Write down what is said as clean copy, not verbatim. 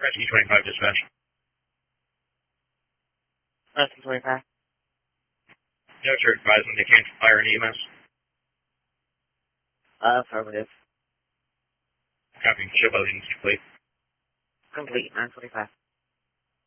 Rescue 25 dispatch. Rescue 25. Notes are advising they can't fire an EMS. Affirmative. Copy. Show by the agency, please. Complete, 945.